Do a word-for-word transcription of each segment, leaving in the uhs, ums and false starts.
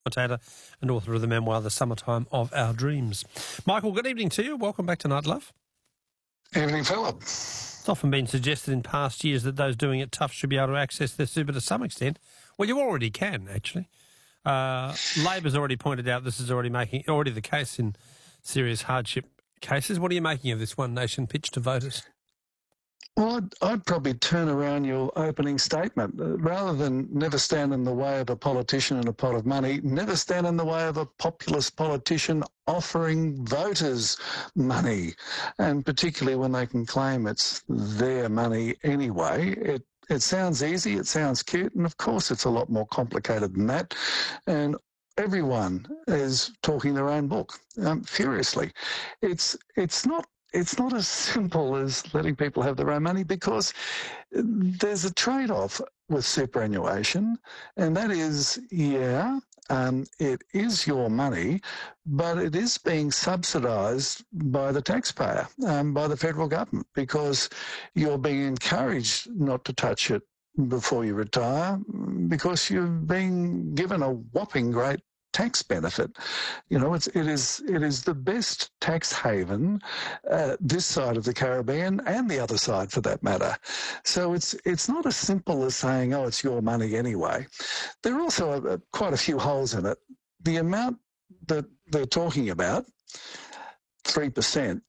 commentator and author of the memoir The Summertime of Our Dreams. Michael, good evening to you. Welcome back to Night Love. Evening, Philip. It's often been suggested in past years that those doing it tough should be able to access their super to some extent. Well, you already can, actually. Uh, Labor's already pointed out this is already making already the case in serious hardship cases. What are you making of this One Nation pitch to voters? Well, I'd, I'd probably turn around your opening statement. Uh, rather than never stand in the way of a politician and a pot of money, never stand in the way of a populist politician offering voters money, and particularly when they can claim it's their money anyway. It It sounds easy, it sounds cute, and of course it's a lot more complicated than that. And everyone is talking their own book, um, furiously. It's it's not it's not as simple as letting people have their own money, because there's a trade-off with superannuation, and that is, yeah, um, it is your money, but it is being subsidised by the taxpayer, um, by the federal government, because you're being encouraged not to touch it before you retire, because you're being given a whopping great tax benefit. You know, it's, it is it is the best tax haven uh, this side of the Caribbean, and the other side for that matter. So it's it's not as simple as saying, oh, it's your money anyway. There are also a, a, quite a few holes in it. The amount that they're talking about, three percent,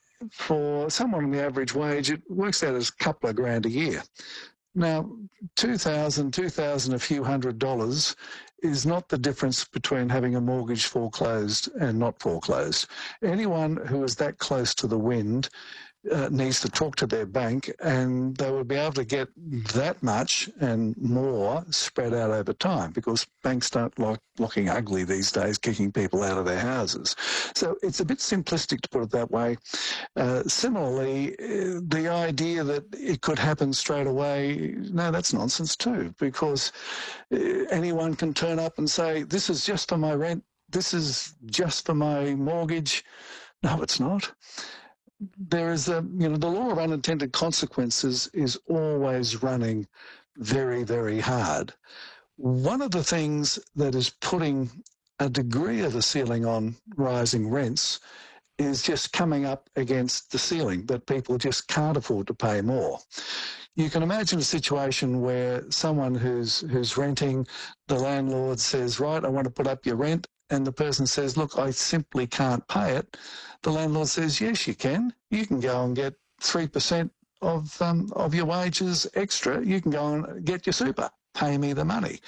for someone on the average wage, it works out as a couple of grand a year. Now, two thousand, two thousand, a few hundred dollars is not the difference between having a mortgage foreclosed and not foreclosed. Anyone who is that close to the wind uh, needs to talk to their bank, and they will be able to get that much and more spread out over time, because banks don't like looking ugly these days, kicking people out of their houses. So it's a bit simplistic to put it that way. Uh, similarly, uh, the idea that it could happen straight away, no, that's nonsense too, because uh, anyone can turn up and say, this is just for my rent, this is just for my mortgage. No, it's not. There is a, you know, the law of unintended consequences is always running very, very hard. One of the things that is putting a degree of a ceiling on rising rents is just coming up against the ceiling, that people just can't afford to pay more. You can imagine a situation where someone who's who's renting, the landlord says, right, I want to put up your rent, and the person says, look, I simply can't pay it. The landlord says, yes, you can. You can go and get three percent of um, of your wages extra. You can go and get your super. Pay me the money.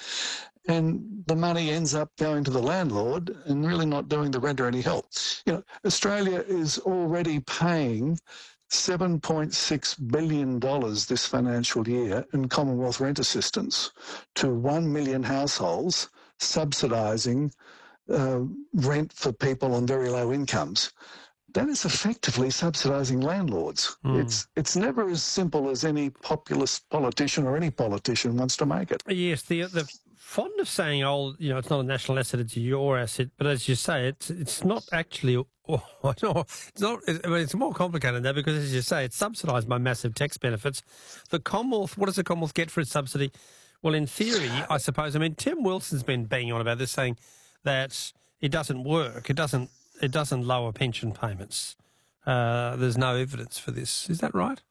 And the money ends up going to the landlord and really not doing the renter any help. You know, Australia is already paying seven point six billion dollars this financial year in Commonwealth rent assistance to one million households, subsidising uh, rent for people on very low incomes. That is effectively subsidising landlords. Mm. It's it's never as simple as any populist politician or any politician wants to make it. Yes, the the fond of saying, "Oh, you know, it's not a national asset; it's your asset." But as you say, it's it's not actually. Oh, no, it's not. I mean, it's more complicated than that, because, as you say, it's subsidised by massive tax benefits. The Commonwealth, what does the Commonwealth get for its subsidy? Well, in theory, I suppose. I mean, Tim Wilson's been banging on about this, saying that it doesn't work. It doesn't. It doesn't lower pension payments. Uh, there's no evidence for this. Is that right?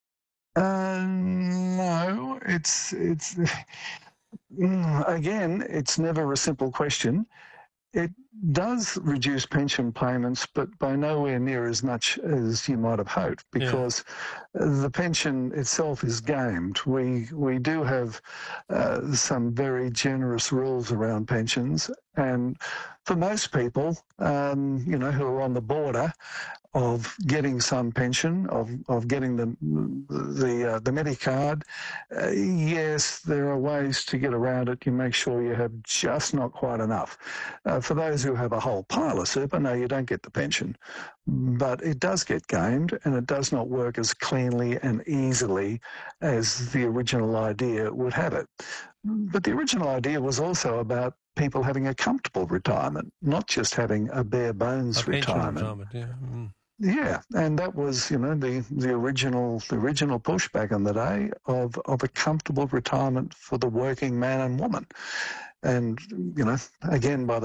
Uh, no, it's it's again, it's never a simple question. It does reduce pension payments, but by nowhere near as much as you might have hoped, because yeah. the pension itself is gamed. We we do have uh, some very generous rules around pensions, and for most people, um, you know, who are on the border of getting some pension, of of getting the the uh, the Medicard, uh, yes, there are ways to get around it. You make sure you have just not quite enough. Uh, for those who have a whole pile of super, no, you don't get the pension, but it does get gamed, and it does not work as cleanly and easily as the original idea would have it. But the original idea was also about people having a comfortable retirement, not just having a bare bones a retirement. retirement yeah. Mm. Yeah, and that was, you know, the, the original the original push back in the day of, of a comfortable retirement for the working man and woman. And, you know, again, by the